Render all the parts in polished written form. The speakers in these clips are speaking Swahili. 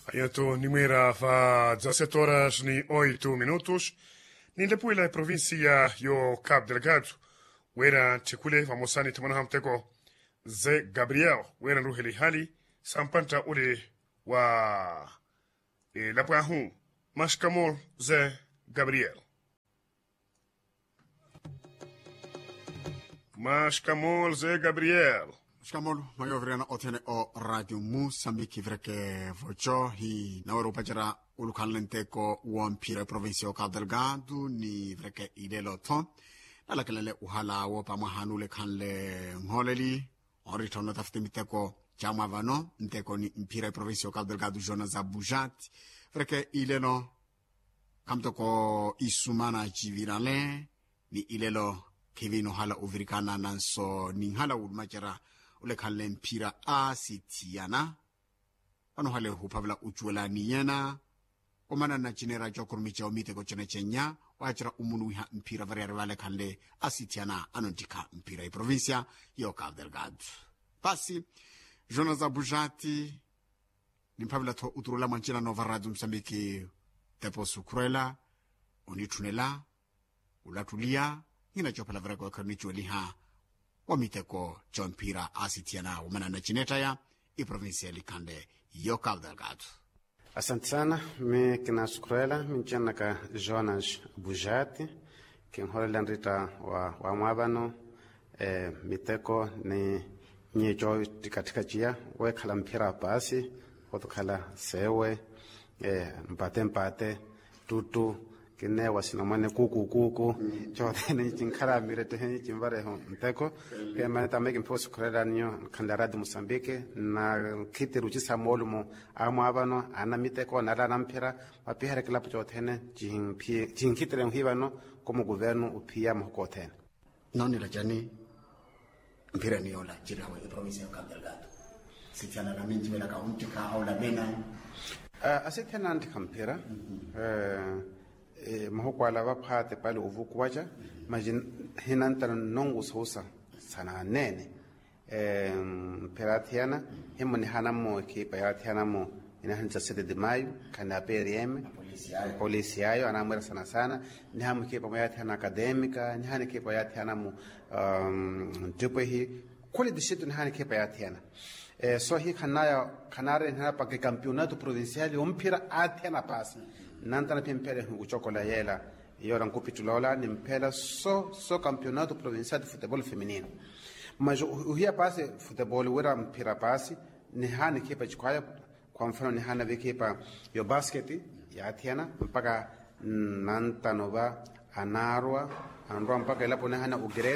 Ayato nimera fa 17 horas ni 8 minutos. Ni lepuila e provincia yo Cabo Delgado. Wera chikule famosani tamana hamteko Zé Gabriel. Wera ruheli hali sampanta ule wa lapuahu. Mashkamol Zé Gabriel. Mashkamol Zé Gabriel. Skamol mayovrena otene o radio Mosambiki vreke vocho hi na Europa jara ulukanlente ko wampire provincio Cabo Delgado ni vreke idelo ton nala kelele uhala wo pamahanule kanle ngoleli oritono taftimite ko chama vano nteko ni mpire provincio Cabo Delgado zona za Bujat vreke ileno kamto ko isumana jivirale ni ilelo kevino hala uvirikana nanso ni hala ulmajara ule kalen pira asitiana ano hale hupabla uchuela niyana omana na chinera jokurmicha omite ko chenechenya wachira umunuha mpira variare vale kanle asitiana anontika mpira i provincia yo Cabo Delgado pasi zona za Bujati nimpabla to uturula manchina nova radio Msambiki tepo sukrela onitunela ulatulia ina chopala vreko karnichueli ha wamiteko chompira asitiana umanana chinetaya i provincia likande yo Cabo Delgado. Asante sana, mi kina sukrela minchana ka Jonas Bujati kinholela ndita wa mwabano miteko ni nyejo katika chia we kala mpira pasi kala sewe mpate tutu kine wasinamane kuku chote ni chinkara mirete ni chimbare ho nteko ke maneta meke mposu kreda nyo kandaradi Mosambike na kiti ruchi samolumo amo abano ana miteko na la nampira mapihare kila chote ne jinkitre nhibano como governo upia mkoten noni la jani mpira ni ola jira wa province ya Cabo Delgado sitiana na minji wala ka untika au la bena asitena antikampira mahoko ala baphate pale uvukwaja majin hinanta nongu sosa sana nene peratiana himoni hanamo ki peratiana mo ina hanza 7 de maio kana PRM policiaio ana mera sana ni hamu ki peratiana academica ni hani ki peratiana mo depois kule de situ ni hani ki peratiana so hi kanare na pa ke campeonato provinciale mpira atena pasi nantana pimpele huchokola yela yora nkupitulola ni mpela so campeonato provinciale de futebol feminino mas uhia pase futebol wera mpira pasi ni hani kipa chikwaya kwa mfano ni hana vikipa yo basket ya Atiana mpaka nantanova anarwa mpaka ilapo ni hana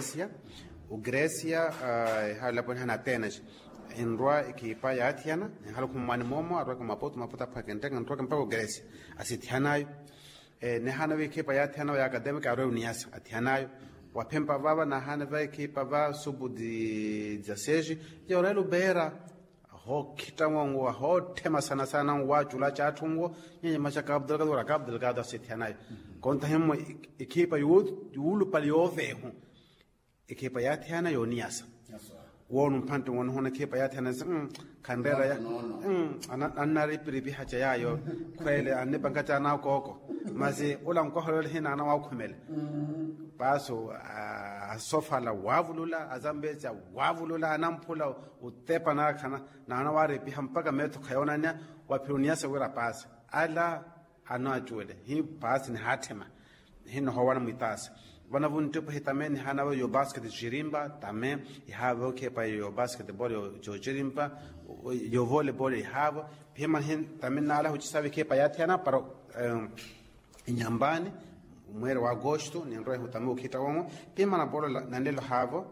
Ugrecia halapo ni hana Atenas enrwa ekipa ya Atiana halo kumani momo arwa maputa pakenteng ntoka mpaka Ugrecia asitianayo ne hana ekipa ya Atiana ya academic arwa uniasa atianayo wapempa baba na hana ekipa ba subu di 16 yorelo bera ho kitango ho tema sana wa jula chatungo nyenye macha Cabo Delgado asitianayo konta hemo ekipa yulu paliove ekipa ya Atiana yoniasa wonu mpanto wonu hona kepa ya tana kandera ya anari pribi hacha yayo kwele anibangata na koko mazi ula nkoholo hina na wakumele baso sofa la wavulula azambeja wavulula anampula utepa na kana na wari bi hampaka meto khayona nya wapirunia se wera pasi ala anajule hi pasi ni hatema hino hawana mitasa wana vuntupo hitameni hana yo basket jirimba tame ihavo kepa yo basketball yo jirimba yo volleyball ihavo pima hin tamen nala huchisabe kepa yatiana para nyambani mwezi wa agosto ni ndio hutamu kitawamo pima na bolo na ndelo havo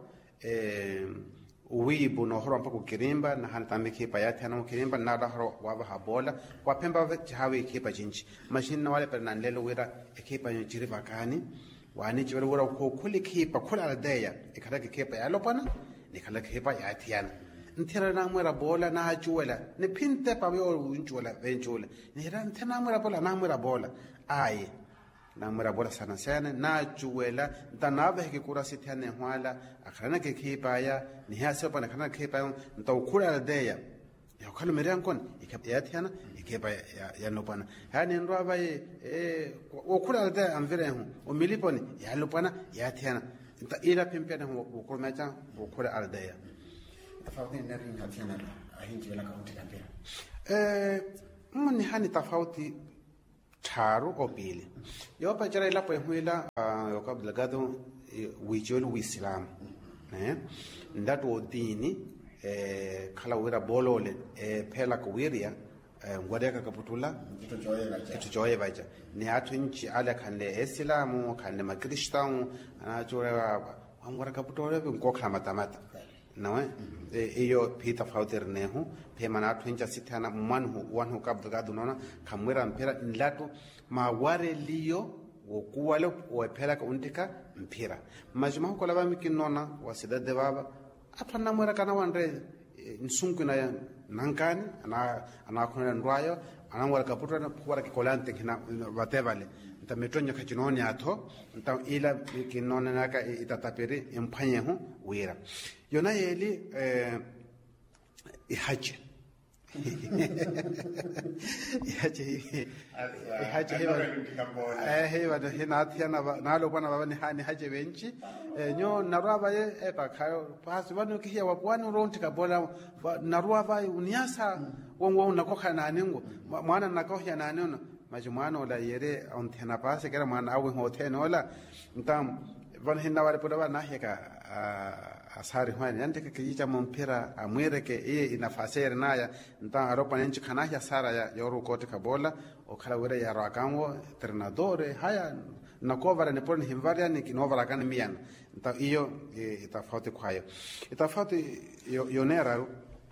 uwibu no horo mpaka kirimba na hana tambe kepa yatiana kirimba na da horo wa habola wa pemba hawe kepa jinji machine na wale per na ndelo wira kepa yo jiriba kani wani jibal wura ko kulli kipa kula aldaya ikala kipa ya lopana nikala kipa ya Atiana ntira na mwera bola na hajuela ni pinte pa yo unjuela venjuela ni ran tena mwera bola na mwera bola ai na mwera bola sana na juela ntanava hikikura sitane hwala akana kipa ya ni hasa pa kana kipa nta ukula aldaya ya khalo merian kon ikap ya thiana ikepa ya lopana hani ndo abaye okula da amvere hu o miliponi ya lopana ya thiana inta ila pimpena hu ko mecha okula aldaya tofauti nani na thiana ahinji la kaunti kampira mni hani tofauti tharu o pili yo pa jara ila phuila yo Cabo Delgado wijolo wislam ndato dini khala wira bolole phela ko wiria ngwadeka kaputula itujoye baja ni athunchi ala khanle islamu khanle makristau ana chora amwara kaputole ko khama tamata nawe iyo phita fauter nehu phemana athuncha sithana manhu wanhu Cabo Delgado nona khamwira mphera inlato maware liyo wokuwalo wephela ka untika mphira majuma ko laba mikinona wasidade baba athana mwera kana wanre nsunku na nankani ana khona ndwayo ana wala kaputra na kwara kikolante kina batevale nta metonya kachinoni atho nta ila kinona naka itatapiri emphanyehu wira yona yeli ihaje hewa hina thiana nalo bana baba ni hani haje benchi nyo naraba ye bakhayo pasi bano kiya wapwani ronti kabola naraba uniasa wongo unakokha naningo mwana nakohya nanino majumano la yere on thiana pase kera mwana awe hotheno la ntam van hinna wale poda na heka asari hwani yante ke kicha mompira amwere ke ina fasere naya nta aropa nenchi kana ya sara ya yoru kote kabola o kala were ya rakango trenadore haya na kovara ne pon himvaria ni kinovara kan mian nta iyo itafauti kwayo itafauti yonera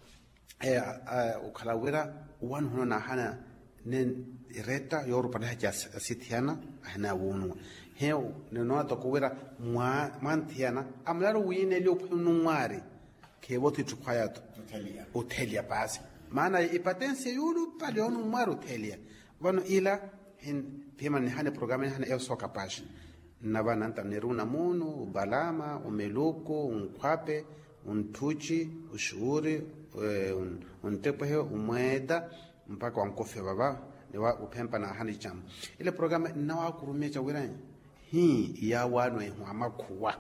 o kala wera wan hono na hana nen ireta yoru pa haja sithiana hana wunu heu no to kuwera manthiana amlaro wine le ophnungwari ke bothi tukhaya to hotelia basi maana ipatense yulu pale onu maro hotelia vano ila hin pema ni hane programa hane el soka pash na bana ntaneruna munu balama umeluko unkhwape untuchi ushuri untepehe umweda mpaka wankofe baba ni wa upempa na hane chama ile programa na wa kurumecha wirani hii ya wano amakhuwa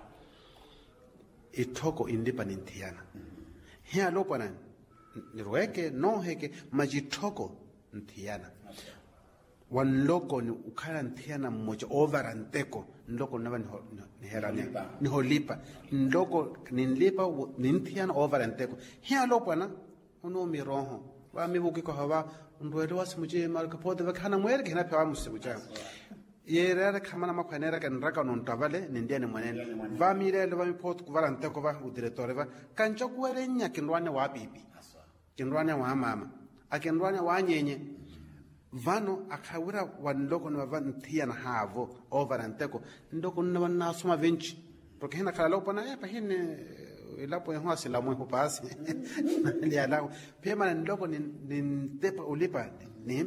ithoko independentiana hii alopana nirweke no heke majithoko nthiana wan loko ni ukhala nthiana mmoja overanteko ndoko naba ni herane ni holipa ndoko ninlipa ninthiana overanteko hii alopana uno miroho wa mibuki ko hawa ndwele wasimuje malka pode vakhana mwere kena phawa musibuja yerere khamana makhwanera ka nraka no ntavale nindiane mwanene va mirele va miphoto ku varante ko va u director va kancho ku werenya kindwane wa bibi kindwane wa mama akindwane wa nyenye vano akhawira wanloko no va nthia na havo overante ko ndoko nna na soma venchi porque hina khala lo pana pa hine ilapo ya hwasi la mwe pasi ya lao pema ndoko ni tepa ulipa ni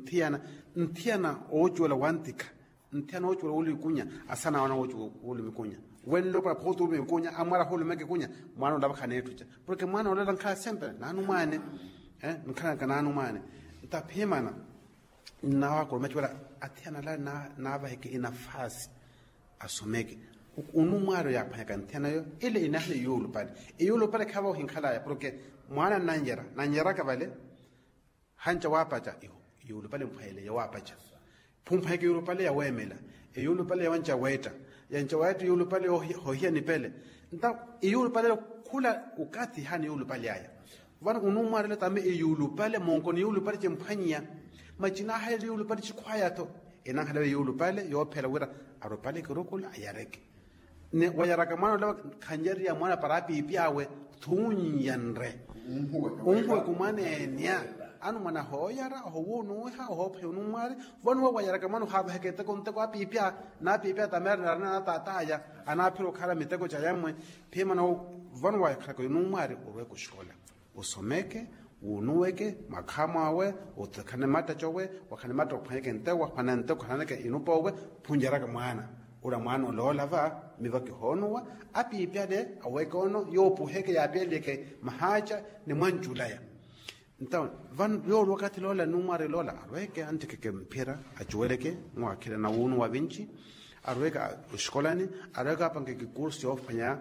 nthia ojola wantika ntiana ocho uli kunya asana wana ocho uli mikunya wendo pa poto uli mikunya amara hulu meke kunya mwana ndaba khanetucha porque mwana olela nkha sempre nanu mane nkana kana nanu mane ntapema na wako mechwala atiana la na ba heke inafasi asomeke unumaro ya phaka ntiana yo ile inahle yulu pale khaba hinkhala ya porque mwana nanjera ka vale hancha wapacha yulu pale mphele ya wapacha pumpha ke yulu pale ya wemela yulu pale ya wancha waita yancha waita yulu pale hohia ni pele nta yulu pale kula ukati hani yulu pale aya vana unumaro le tame yulu pale monko ni yulu pale chemphanya machina haile yulu pale chikwaya to ena hale yulu pale yo phela wira aro pale kurukula ayareke ne wayaraka mwana la khanjeri ya mwana parapi ipiawe thunyanre unhwe kumane nya anu mana hoyara howunu ha hophe unumare vonwa wayaraka mwana haba hekete konte kwa pipia na pipia tamer na tataya ana phiro khala miteko cha yamwe phema na vonwa yakha unumare urwe kushkola usomeke unuweke makhama we uthakane mata chowe wakhane mata pheke ntewa phana ntewa khana ke inupowe phunjaraka mwana ura mwana lo lava mivaki honwa api piade awekono yo puheke ya peleke mahacha ni mwanjulaya então van yo wakati lola numare lola arweke antike ke mpira ajueleke ngwa kile na unu wa vinci arweka skolani arweka pange ke kursi of panya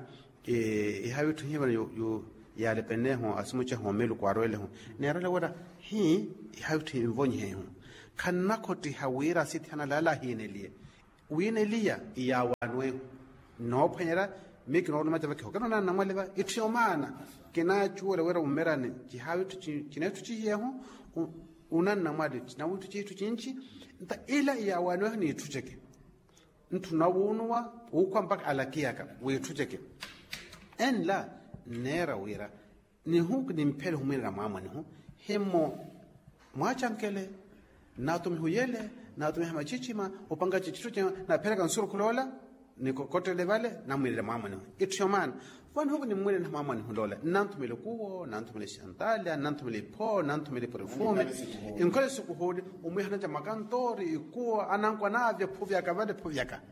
e hayo tuhiba yo ya le pene ho asmuche ho melu kwa roele ho ne rele wada hi hayo tu vonye ho kanna koti hawira sithana lala hinelie winelia ya wanwe no panyera miki no mata vake kana na namale ba itiomana kena chuole wera umerane ji hayo tu chinetu chi yeho unan namade na wutu chi tu chinchi nta ila ya wanwe ni tucheke ntu na wunwa ukwamba alakiyaka we tucheke en la nera wira ni huk ni mpele humira mama ni hu hemo mwachankele na tumhuyele na tumhama chichima upanga chichitu na pera kansuru kulola ni kokote levale na mwile mama ni ityoman wan huk ni mwile na mama ni hulola nantumile kuwo nantumile shantalia nantumile po nantumile perfume inkole sukuhodi umihana jamakantori kuwa anankwa navya puvya kavade puvya ka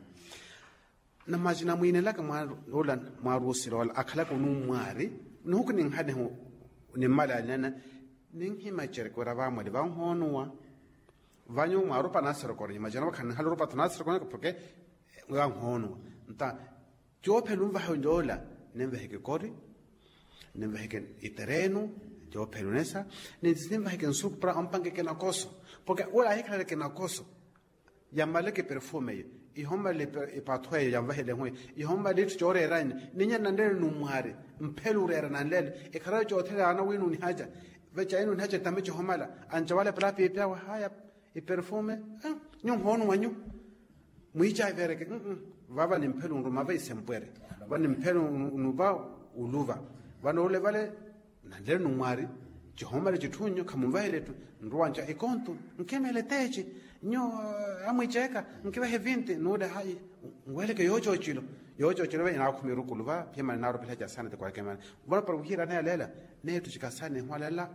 na majina mwine laka mwarola mwarusi rola akhalaka numwari nuku ning hade ho ni mala nana ning hima cherkora ba mali ba honwa vanyo marupa nasero kori majina kan halurupa tanasero kori porque wa honwa nta jo pelu va hondola nembe heke kori nembe heke itereno jo pelunesa nembe heke supra ampange ke na koso porque ora heke ke na koso yamale ke perfume ihomba le pathoe yamba hele ngwe ihomba le tjore rani ninya nandele numware mphelure era nandele ekhara jothela ana winu ni haja vecha inu haja tameche homala anjawale plapi pya wa haya perfume nyum honu wanyu muicha vereke vava ni mphelu nduma va isempwere vani mphelu nuba uluva vano le vale nandele numware jihomba le jithunyo kamumvahele tu ndwanja ikontu nkemele techi nyo amwicheka nkiwa hevinte nuda hai ngweleke yocho chilo ina kumiru kuluva pema naro pelaja sana te kwa kema bona par uhira na lela ne tu chikasane hwalala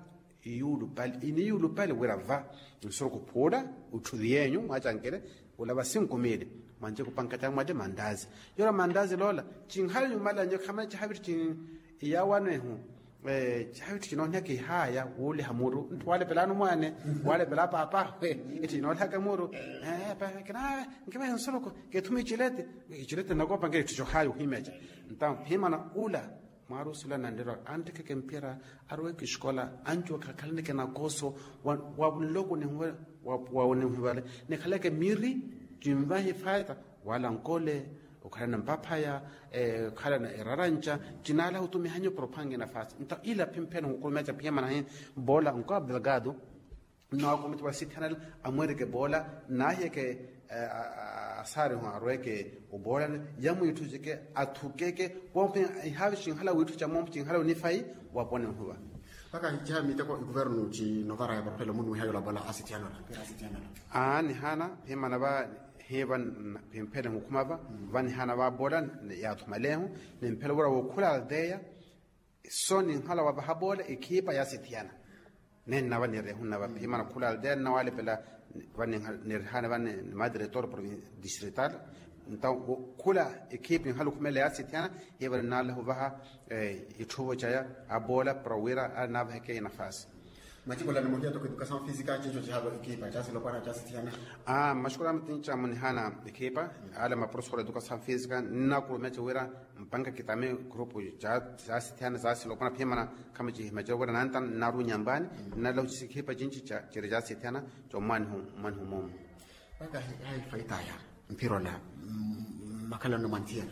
yulu pale wera va nsoko poda uthulienyu mwachankele ulava 5 manje kupankata mwaje mandazi yora mandazi lola chinghali nyumala nyo kama chahabiri chin yawane hu chahabiri chino nyake haya ule hamuru ntwale pelano mwane wale pela papa eti no laka muru pa kana nkiba nsoko ketumi chilete nakopa ngeke ticho hayo himeja ntam himana ula marusula nandero antike kempira arwe kishkola anjo kakalne kana koso wa logo ni wa ne vale ne khaleke miri jimba hifaita wala nkole ukhala mpapaya khala na erarancha jinala utumi hanyo propange nafasi nta ila pimpena ukumecha piyama na bola nko abdelgado na akomiti wa sitanal amwereke bola na yeke asare ho arweke ubola yamu yutujike atukeke pompe havishin hala witu cha mompi hala unifai wapone huwa paka jami tako governo ci novara ya papelo munu hayo la bola asitiana ni hana hema na ba heban pempele hukuma ba van hana ba bola ya tumalehu ne mpele wora wokula deya soni hala wa bahabola ikipa ya sitiana nen na vanere hunna ba hema na kula deya na wale pela van ne hana van madre tor distrital nta kula ekipe halu kumele ya sitiana heban na lahu baha ituvo chaya abola prawira na ba ke nafasi Machiko la moja to educação física chicho chihaba equipa chasi lo para chasi tiana mashkura mtincha munihana equipa ala ma professor educação física na ku mecha wera mpanga kitame grupo chasi tiana chasi lo para pemana kama ji mecha wera nantan naru nyambani na lo chisi equipa jinchi cha chasi tiana to manhu mom paka hai faitaya mpiro la makala no mantiana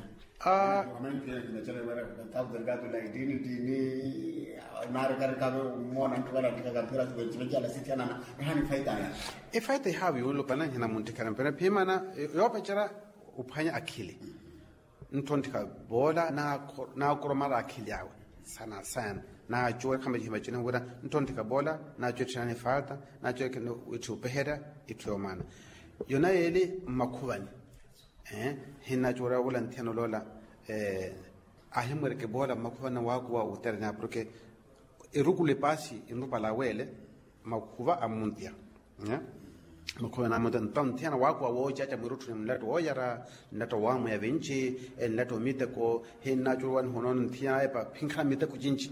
ifaita hawi ulo pana hina muntikana pena pimana yopa chara upanya akili ntontika bola na koromara akili yawe sana na joe kama jima china wura ntontika bola na joe chana falta na joe keno itu pehera itu mana yona yeli makubani hina jora wala nteno lola ahimwer ke bola makuvana wakuwa uterna porque irukule pasi inupa la wele makuva amundia makuva na mudan tan tiana wakuwa woja cha murutu mlato oyara ndato wamu ya vinci ndato mite ko hina jurwan honon tiana pa pinkra mite ko jinchi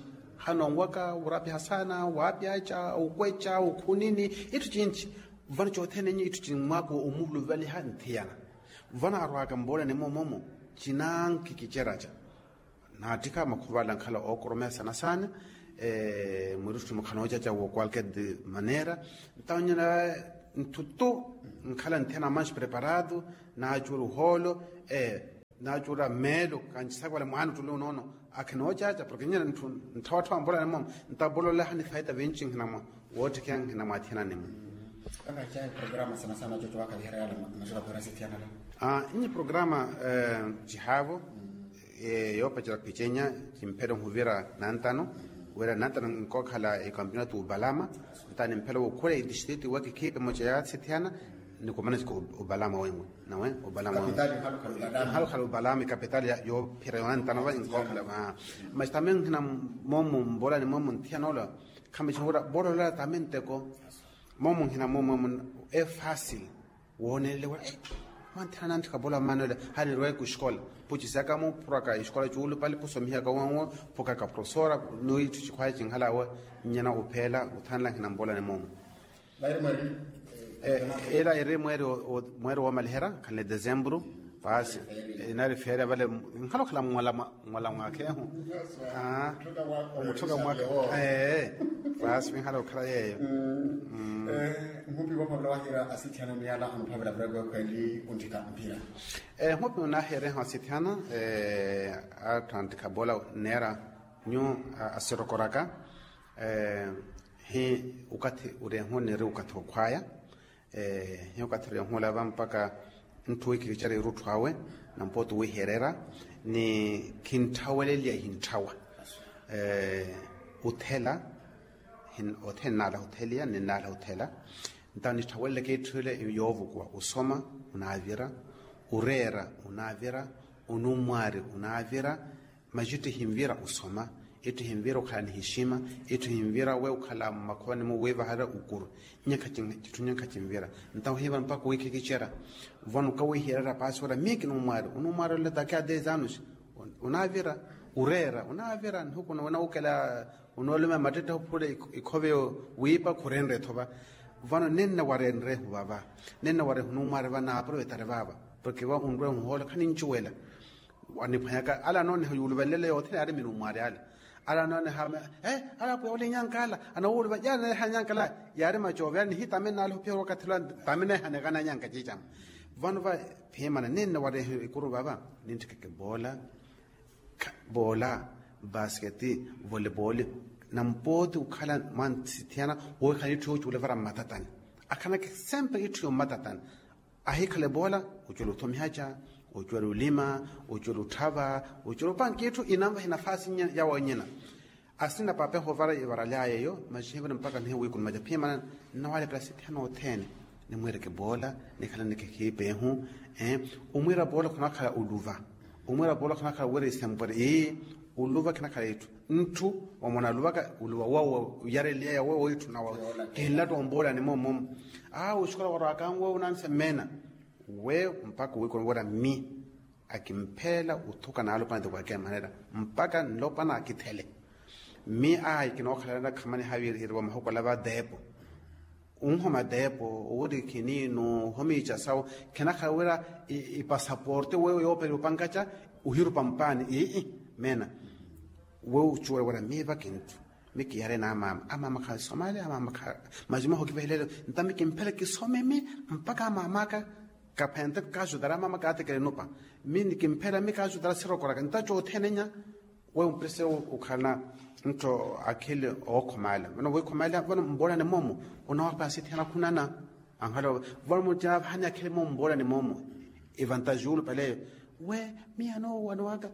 hanongwaka urapya sana wapyacha ukwecha ukunini itu chinchi vana chotene nyi itu chinmako umulu vali hantiana vana arwaka mbola ne momomo chinang kikicheracha na tika makubala nkhala okorome sana murustu mkhanoja cha qualquer de maneira então tutu nkhala ntena mais preparado na ajuru holo na ajura melo kanjisakwa le mwana tulo nono akinoja cha porque nyina ntawatwa mbola ne mom ntabolo la hani faita venching hinama wote kyang hinama thina ne kanga cha programa sana chocho waka hera masura kwa sitiana la ini programa jihavo yo pachara pichenya kimpero huvira nantano wera nantano nkokhala e campeonato Balama tani mpelo kule district wake kipe moja ya sitiana ni kwa maana siko Balama wengu na we Balama halu halu Balama kapitali yo pira nantano wa nkokhala mas também na momo mbola ni momo ntiano la kama chora bolo la tamente ko momo hina momo é fácil wonele wa mantana ntika bola manuela hali roe ku escola puchi saka mo proka escola julu pali kusomia ka wango poka ka professora no itu chikwai chinghala wa nyana uphela uthanla hina bola ne momo era ere mwero wa malhera kale dezembro basi inari fere vale ngalo khala mwala mwake ho umutoka mwake basi ngalo khala yeyo ngupi kwa pabla wahira asitiana miala anupabla brago kweli untika mpira ngupi unahira asitiana atantika bola nera nyu asirokoraka hi ukati urenho nere ukati kwaya hi ukati urenho lava mpaka ntu ikichare rutwawe na mpoto wiherera ni kintawelelia hintawa utela hin hotel nala hotelia ni nala hotela ntani tawele ke thule yovu kwa usoma unavira urera unavira unumwari unavira majiti himvira usoma itu himvira ukhala heshima itu himvira we ukhala makhoni mu weva hara ukuru nyaka nyaka chimvira ntaw heba mpaka wiki kichera vonu ka we hera pasora miki unumwari le dakika 10 anos unavira urera unavira huko na ukela unolema mateta pule ikove wipa kurendre thoba vano nenna warenre baba nenna ware hunumare bana aprovechar baba porque va un ron hol khanin chuela wani phayaka ala non yulubelele yothele ari minumare ala non ha ala po ole nyankala ana ulba yana ha nyankala yare ma chovya ni hitame nalo pero kathla tamine hane kana nyanka chicham vano va phemana nenna ware ikuru baba nintike bola basketi volleyball nampoti ukhala mantithiana wo khali thuchu le vara matatani akhana ke sempre ithu matatani ahi khale bola uchulo thomhacha uchulo lima uchulo thava uchulo pankethu inamba nafasi ya wanyena asina pape hovara ivara lyaye yo majhevana mpaka ne wiku maja phema na wale plasithiana othene ni mwere bola ni khala ne ke behu umwira bola kuna khala uluva umwira bola kuna khala were sempore uluva kana kaletu ntu wamona luvaka uluva wao yarelia ya wao itu na wao kila tombola ni momo ushikora warakango unanse mena we mpaka we konwara mi akimphela uthuka nalo pande kwake manera mpaka nlopana akithele mi ikinokhala na khamani haviri wa mahoko lava depo unhoma depo uri kinino homicha saw kana khawera I passaporte we yo pero pankacha uhiru pampani mena wo chura wara meva kintu miki yare na mama kha Somalia mama kha majima ho kibelele ntamiki mpele ki someme mpaka mama ka penta ka judara mama ka te nopa mini kimpela mika judara siro kora nta cho thenenya we umprese ukhala nto akile okhomala mano we khomala bona mbola ne momo una wapa sithena kunana angalo volmo ja hanya khile momo mbola ne momo avantajul pale we miano wanwaga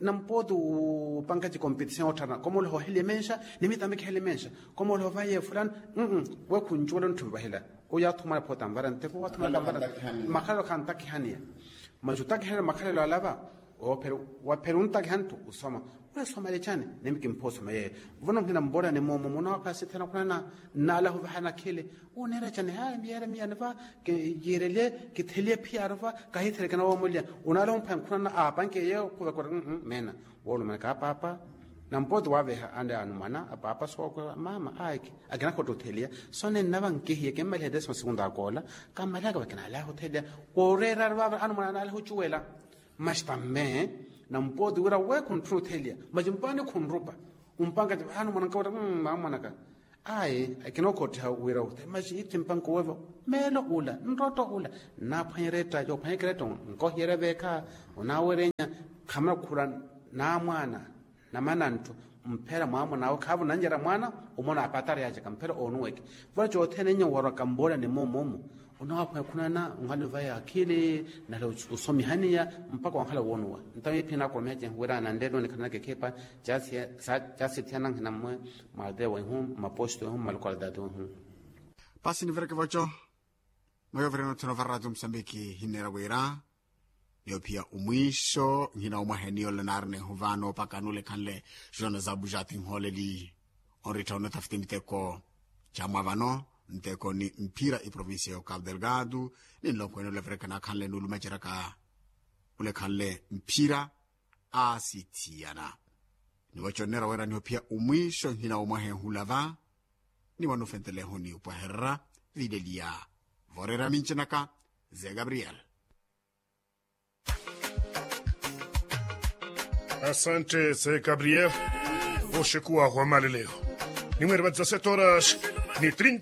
nampodu pankaji competition otana como lo helemensha nimita meke helemensha como lo vaye fulan we kunjula ntu bahela o ya thuma pota mbarante ko thuma lambara makalo kan takhania majutaki hela makalo la lava o pero wa perunta kantu usoma we soma le chane nemike mposo maye vono ngina mbora ne momo mona ka sithana kuna na la ho hana khele o nera chane ha miyana va ke yerele ke thele phiarva kahi thele kana o mulya unalo mpham kuna a banke ye ko ko mena wolo mena ka papa na mpoto wa veha ande anu mana apa so ko mama aiki akina ko hotelia sone na banke hie ke mele des segunda cola kamala ka kana la hotelia korera wa anu mana la huchuela mas tamme na mpoto ura we control hotelia majimpani kunrupa umpanga anu mana ka mama naka ai akina ko ta wira hotel maji itimpan ko wevo melo ula nroto ula na phanyereta jo phanyekreto ko hiere beka una werenya kama kuran na mwana na manantu mpera mwamu nawe kavu nanjera mwana umona apatari yaje kampera onuweke vacho othenenya wara kambola ni momo unawapa kunana ungali vaya akili na lo usomi hania mpaka wankala wonwa ntawe pina ko meje wera na ndelo ni kana kekepa jasi tiana na mwe malde wa hum maposto hum malkola dadu hum pasi ni verke vocho moyo vreno teno varadu Msambiki hinera wera yo pia umwisho ngina umahenio lenarne huvano pakanule kanle jona za bujati ngole li on retorno tafti miteko chama vano nteko ni mpira i provincia o Cabo Delgado ni lonko no levreka na kanle nulu majeraka ule kanle mpira asitiana ni wacho nera wera ni pia umwisho ngina umahen hulava ni wano fentele honi upaherra videlia vorera minchenaka Zé Gabriel. Asante Zé Gabriel, voce kuwa kwa maleleo. Ni mwere 17 horas ni 30